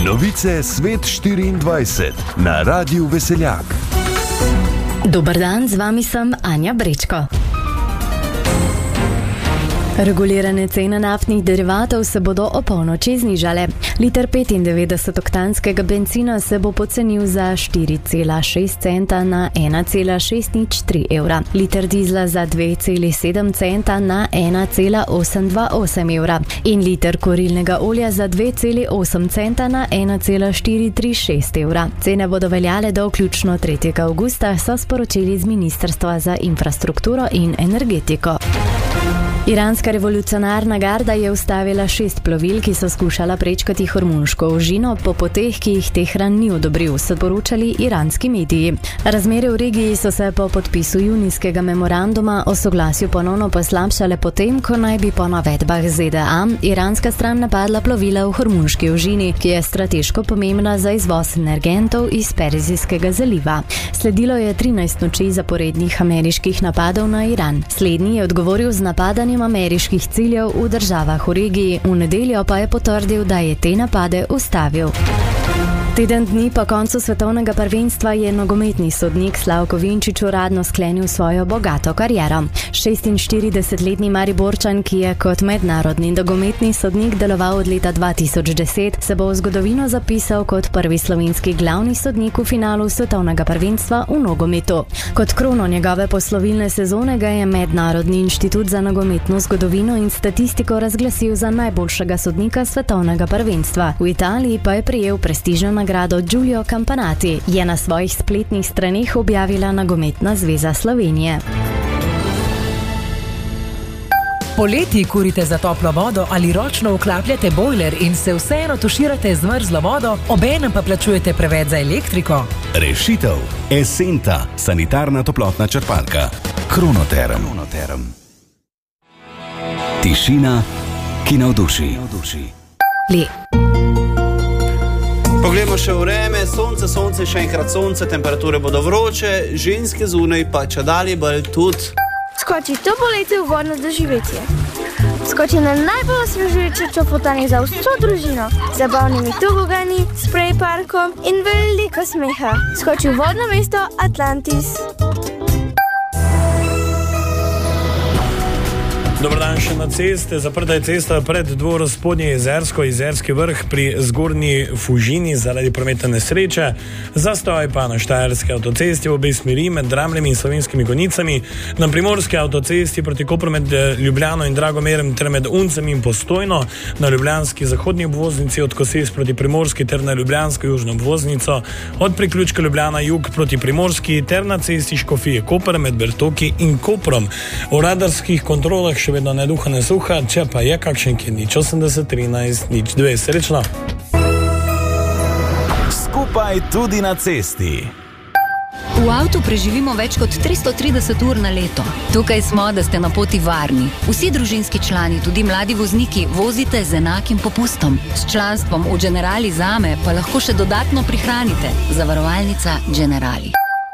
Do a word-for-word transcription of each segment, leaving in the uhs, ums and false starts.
Novice Svet štiriindvajset na Radiu Veseljak. Dober dan, z vami sem Anja Brečko. Regulirane cene naftnih derivatov se bodo opolnoči znižale. Liter petindevetdesetoktanskega bencina se bo pocenil za štiri cela šest centa na ena cela šest nič tri evra. Liter dizla za dve cela sedem centa na ena cela osem dva osem evra. In liter kurilnega olja za dve cela osem centa na ena cela štiri tri šest evra. Cene bodo veljale do vključno tretjega avgusta, so sporočili z Ministrstva za infrastrukturo in energetiko. Iranska revolucionarna garda je ustavila šest plovil, ki so skušala prečkati Hormunško ožino po poteh, ki jih Tehran ni odobril, so poročali iranski mediji. Razmere v regiji so se po podpisu junijskega memoranduma o soglasju ponovno poslabšale potem, ko naj bi po navedbah Z D A iranska stran napadla plovila v Hormunški ožini, ki je strateško pomembna za izvoz energentov iz Perzijskega zaliva. Sledilo je trinajst noči zaporednih ameriških napadov na Iran. Slednji je odgovoril z napadanjem ameriških ciljev v državah v regiji, v nedeljo pa je potrdil, da je te napade ustavil. Teden dni po koncu svetovnega prvenstva je nogometni sodnik Slavko Vinčić uradno sklenil svojo bogato kariero. šestinštiridesetletni Mariborčan, ki je kot mednarodni nogometni sodnik deloval od leta dva tisoč deset, se bo v zgodovino zapisal kot prvi slovenski glavni sodnik v finalu svetovnega prvenstva v nogometu. Kot krono njegove poslovilne sezone ga je Mednarodni inštitut za nogometno zgodovino in statistiko razglasil za najboljšega sodnika svetovnega prvenstva. V Italiji pa je prejel prestižno nagrado Giulio Campanati, je na svojih spletnih straneh objavila Nogometna zveza Slovenije. Poleti kurite za toplo vodo ali ročno vklapljate bojler in se vseeno tuširate z mrzlo vodo, obenem pa plačujete preveč za elektriko? Rešitev. Esenta, sanitarna toplotna črpalka. Kronoterm. Kronoterm. Tišina, ki navduši. Le. Poglejmo še vreme, sonce, sonce, še enkrat sonce, temperature bodo vroče, ženske zunaj pa če dalje bolj tudi. Skoči to poletje v vodno doživetje. Skoči na najbolj osvežujoče čofotanje za vso družino, z zabavnimi tobogani, sprej parkom in veliko smeha. Skoči v vodno mesto Atlantis. Dobar dan še na ceste. Zaprta je cesta pred dvorom Spodnje Jezersko, Jezerski vrh pri Zgornji Fužini zaradi prometne nesreče. Zastoj pa na Štajerski avtocesti v obe smeri med Dramljami in Slovenskimi Konjicami, na Primorski avtocesti proti Kopru med Ljubljano in Dragomerem ter med Uncem in Postojno, na Ljubljanski zahodni obvoznici od Koses proti Primorski ter na Ljubljansko južno obvoznico, od priključka Ljubljana jug proti Primorski ter na cesti Škofije Koper med Bertoki in Koprom. V radarskih kontrolah še vedno ne duha ne suha, če pa je kakšen, ki je nič osemdeset trinajst nič dve. Srečno! Skupaj tudi na cesti. V avtu preživimo več kot tristo trideset ur na leto. Tukaj smo, da ste na poti varni. Vsi družinski člani, tudi mladi vozniki, vozite z enakim popustom. S članstvom v Generali Zame pa lahko še dodatno prihranite. Zavarovalnica Generali.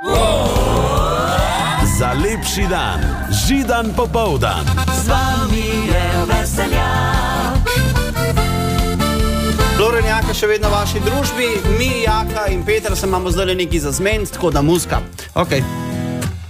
Za lepši dan, Židan popoldan. Z vami je Veseljak. Loren Jaka še vedno v vaši družbi, mi, Jaka in Peter se imamo zdaj nekaj za zmeniti, tako da muzika. Ok.